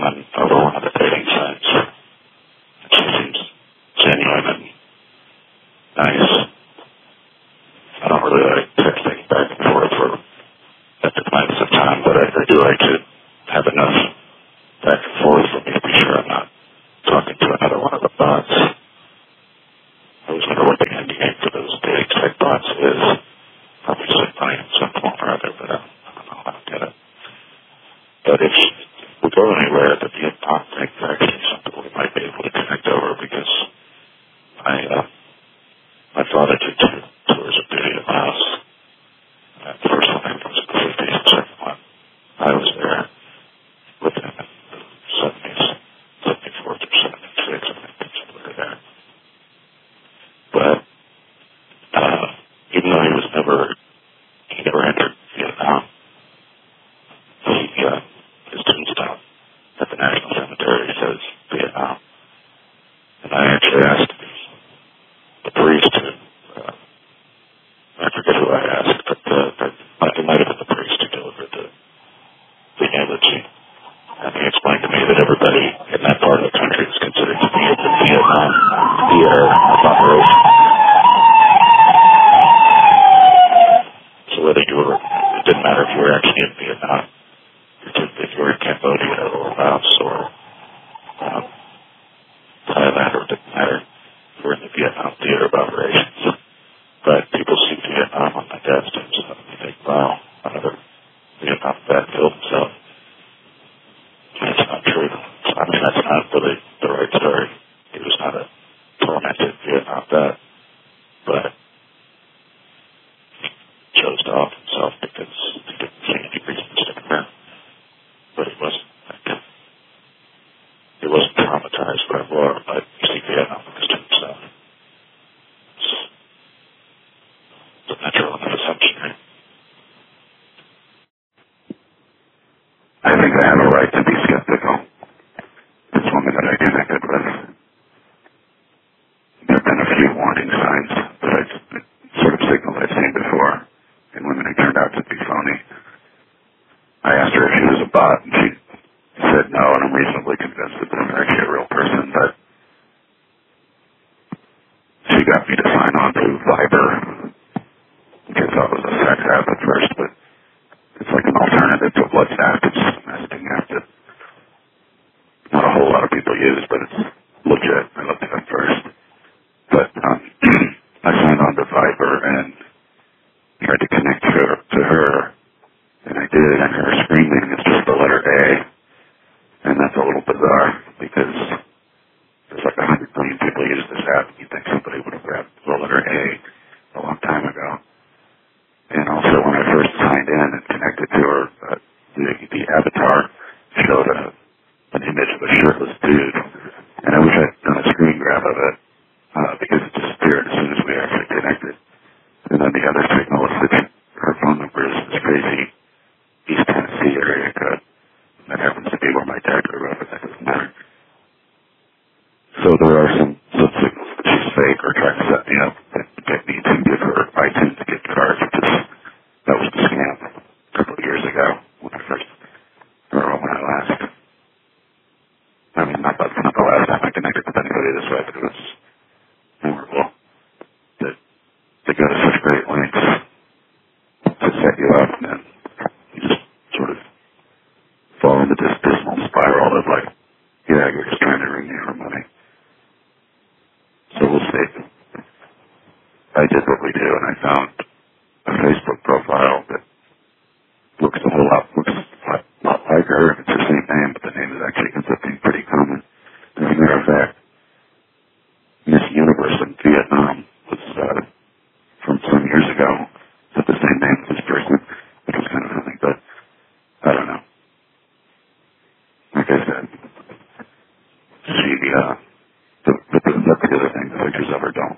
woman over one of the dating sites. She seems genuine and nice. I don't really like texting back and forth for epic lengths of time, but I do like to have enough back and forth for me to be sure I'm not talking to another one of the bots. I always wonder what the end game for those dating site bots is. Obviously funny in some form or other, but I don't know. I don't get it. But if we go anywhere, the Vietnam thing is actually something we might be able to connect over, because my father did two tours of duty at Laos. The first one was in the 50s, the second one I was there with him in the 70s, 74th or 76, I think, somewhere there. But even though he never entered Vietnam, his tombstone at the National Cemetery says Vietnam. And I actually asked the priest, I forget who I asked, but it might have been the priest who delivered the eulogy. And he explained to me that everybody in that part of the country is considered to be in the Vietnam theater of operation. So it didn't matter if you were actually in Vietnam, if you were in Cambodia or Laos or Thailand, or it didn't matter if you were in the Vietnam theater of operations. But people see Vietnam on my dad's tombstone and they think, wow, another Vietnam vet killed himself. That's not true. I mean, that's not really the right story. He was not a tormented Vietnam vet, but he chose to off himself because he didn't see any reason to stick around. But he wasn't traumatized by war, but you see Vietnam on his tombstone. It's a natural enough assumption, right? I think I have a right to be skeptical. This woman that I connected with, there have been a few warning signs that I've sort of signaled I've seen before in women who turned out to be phony. I asked her if she was a bot, and she said no, and I'm reasonably convinced that this is actually a real person, but she got me to sign on to Viber, which I thought was a sex app at first, but it's like an alternative to WhatsApp. It's just a messaging app that not a whole lot of people use, but it's legit. I looked it up first. But I signed on to Viber and tried to connect to her, and I did, and her screen name is just the letter A. And that's a little bizarre, because there's like 100 million people use this app. You'd think somebody would have grabbed the letter A a long time ago. And also, when I first signed in and connected to her, the avatar showed an image of a shirtless dude. And I wish I'd done a screen grab of it, because it disappeared as soon as we actually connected. And then the other signal is that her phone number is this crazy East Tennessee area code. That happens to be where my dad grew up, but that doesn't matter. So there are some signals that she's fake or trying to set me up and get me to give her iTunes gift cards, that was the scam a couple of years ago when I last. I mean, not the last time I connected with anybody this way, but it was memorable that they go to such great lengths to set you up, and then you just sort of fall into this dismal spiral of like, yeah, you're just trying to ring me for money. So we'll see. I did what we do, and I found a Facebook profile that looks a lot like her. It's the same name, but the name is actually ends up being pretty common. As a matter of fact, Miss Universe in Vietnam was from some years ago. It's the same name as this person, which was kind of funny, but I don't know. Like I said, that's the other thing. The pictures of her don't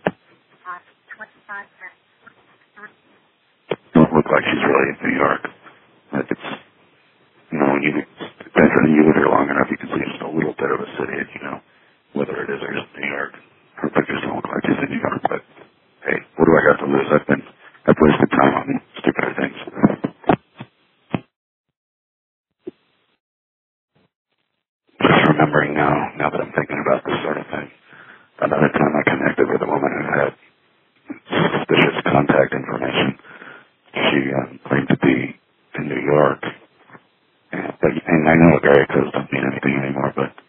look like she's really in New York. Like it's, when you live here long enough, you can see just a little bit of a city, and whether it is or isn't New York. Her pictures don't look like she's in New York, but hey, what do I got to lose? I've wasted time on stupider things. remembering now that I'm thinking about this sort of thing. Another time I connected with a woman who had suspicious contact information. She claimed to be in New York. And I know area codes don't mean anything anymore, but